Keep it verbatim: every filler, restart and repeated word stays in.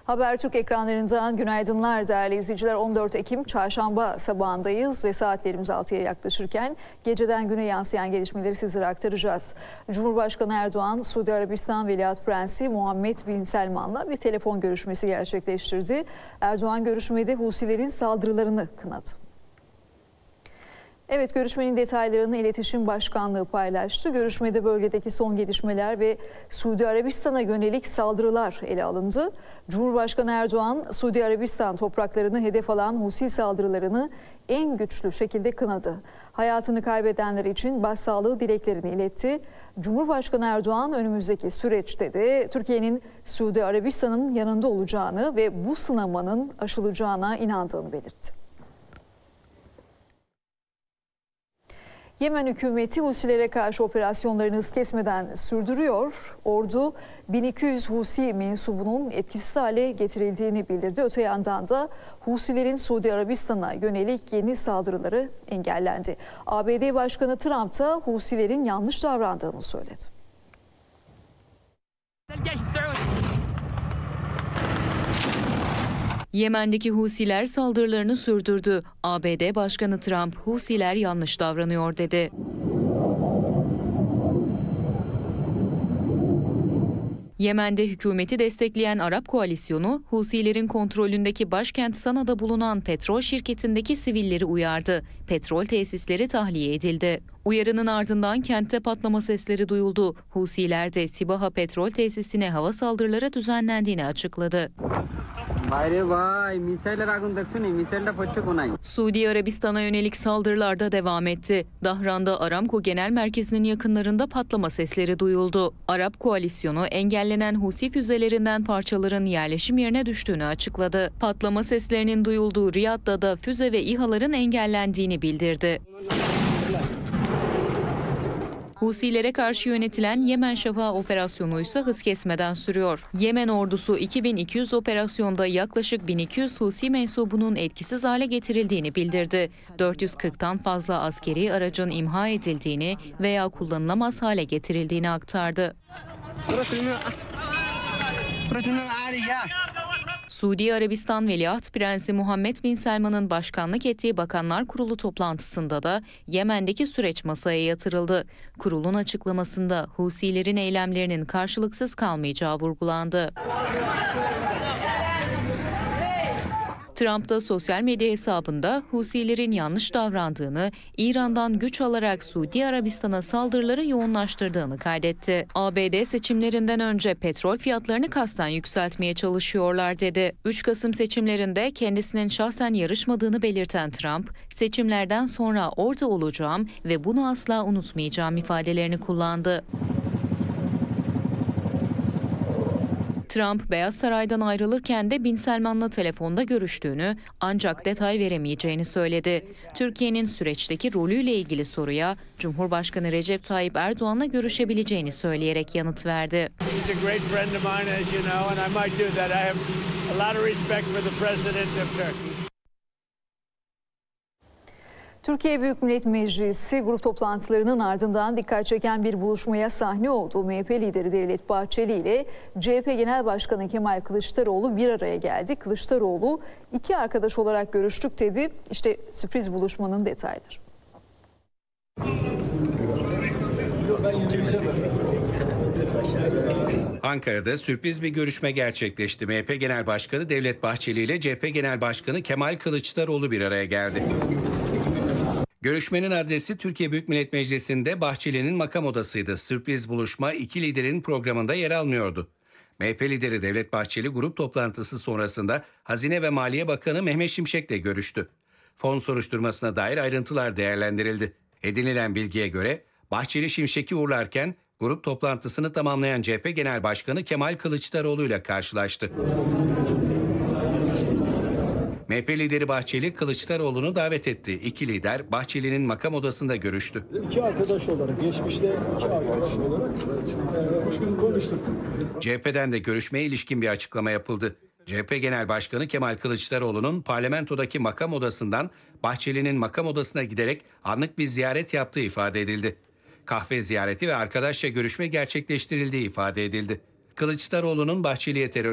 Habertürk ekranlarından günaydınlar değerli izleyiciler. on dört Ekim Çarşamba sabahındayız ve saatlerimiz altıya yaklaşırken geceden güne yansıyan gelişmeleri sizlere aktaracağız. Cumhurbaşkanı Erdoğan, Suudi Arabistan Veliaht Prensi Muhammed Bin Selman'la bir telefon görüşmesi gerçekleştirdi. Erdoğan görüşmede Husilerin saldırılarını kınadı. Evet, görüşmenin detaylarını İletişim Başkanlığı paylaştı. Görüşmede bölgedeki son gelişmeler ve Suudi Arabistan'a yönelik saldırılar ele alındı. Cumhurbaşkanı Erdoğan, Suudi Arabistan topraklarını hedef alan Husi saldırılarını en güçlü şekilde kınadı. Hayatını kaybedenler için başsağlığı dileklerini iletti. Cumhurbaşkanı Erdoğan önümüzdeki süreçte de Türkiye'nin Suudi Arabistan'ın yanında olacağını ve bu sınamanın aşılacağına inandığını belirtti. Yemen hükümeti Husilere karşı operasyonlarını hız kesmeden sürdürüyor. Ordu bin iki yüz Husi mensubunun etkisiz hale getirildiğini bildirdi. Öte yandan da Husilerin Suudi Arabistan'a yönelik yeni saldırıları engellendi. A B D Başkanı Trump da Husilerin yanlış davrandığını söyledi. Yemen'deki Husiler saldırılarını sürdürdü. A B D Başkanı Trump, Husiler yanlış davranıyor dedi. Yemen'de hükümeti destekleyen Arap koalisyonu, Husilerin kontrolündeki başkent Sana'da bulunan petrol şirketindeki sivilleri uyardı. Petrol tesisleri tahliye edildi. Uyarının ardından kentte patlama sesleri duyuldu. Husiler de Sibaha petrol tesisine hava saldırıları düzenlendiğini açıkladı. Suudi Arabistan'a yönelik saldırılar da devam etti. Dahran'da Aramco Genel Merkezi'nin yakınlarında patlama sesleri duyuldu. Arap koalisyonu engellenen Husi füzelerinden parçaların yerleşim yerine düştüğünü açıkladı. Patlama seslerinin duyulduğu Riyad'da da füze ve İHA'ların engellendiğini bildirdi. Husilere karşı yönetilen Yemen Şafağı operasyonu ise hız kesmeden sürüyor. Yemen ordusu iki bin iki yüz operasyonda yaklaşık bin iki yüz Husi mensubunun etkisiz hale getirildiğini bildirdi. dört yüz kırktan fazla askeri aracın imha edildiğini veya kullanılamaz hale getirildiğini aktardı. Suudi Arabistan Veliaht Prensi Muhammed Bin Selman'ın başkanlık ettiği Bakanlar Kurulu toplantısında da Yemen'deki süreç masaya yatırıldı. Kurulun açıklamasında Husilerin eylemlerinin karşılıksız kalmayacağı vurgulandı. Trump da sosyal medya hesabında Husilerin yanlış davrandığını, İran'dan güç alarak Suudi Arabistan'a saldırıları yoğunlaştırdığını kaydetti. A B D seçimlerinden önce petrol fiyatlarını kasten yükseltmeye çalışıyorlar dedi. üç Kasım seçimlerinde kendisinin şahsen yarışmadığını belirten Trump, seçimlerden sonra orada olacağım ve bunu asla unutmayacağım ifadelerini kullandı. Trump, Beyaz Saray'dan ayrılırken de Bin Selman'la telefonda görüştüğünü ancak detay veremeyeceğini söyledi. Türkiye'nin süreçteki rolüyle ilgili soruya Cumhurbaşkanı Recep Tayyip Erdoğan'la görüşebileceğini söyleyerek yanıt verdi. Türkiye Büyük Millet Meclisi grup toplantılarının ardından dikkat çeken bir buluşmaya sahne oldu. M H P lideri Devlet Bahçeli ile C H P Genel Başkanı Kemal Kılıçdaroğlu bir araya geldi. Kılıçdaroğlu iki arkadaş olarak görüştük dedi. İşte sürpriz buluşmanın detayları. Ankara'da sürpriz bir görüşme gerçekleşti. M H P Genel Başkanı Devlet Bahçeli ile C H P Genel Başkanı Kemal Kılıçdaroğlu bir araya geldi. Görüşmenin adresi Türkiye Büyük Millet Meclisi'nde Bahçeli'nin makam odasıydı. Sürpriz buluşma iki liderin programında yer almıyordu. M H P lideri Devlet Bahçeli grup toplantısı sonrasında Hazine ve Maliye Bakanı Mehmet Şimşek'le görüştü. Fon soruşturmasına dair ayrıntılar değerlendirildi. Edinilen bilgiye göre Bahçeli Şimşek'i uğurlarken grup toplantısını tamamlayan C H P Genel Başkanı Kemal Kılıçdaroğlu ile karşılaştı. M H P lideri Bahçeli Kılıçdaroğlu'nu davet etti. İki lider Bahçeli'nin makam odasında görüştü. İki arkadaş olarak, geçmişte iki arkadaş olarak e, konuştuk. C H P'den de görüşmeye ilişkin bir açıklama yapıldı. C H P Genel Başkanı Kemal Kılıçdaroğlu'nun parlamentodaki makam odasından Bahçeli'nin makam odasına giderek anlık bir ziyaret yaptığı ifade edildi. Kahve ziyareti ve arkadaşça görüşme gerçekleştirildiği ifade edildi. Kılıçdaroğlu'nun Bahçeli'ye terör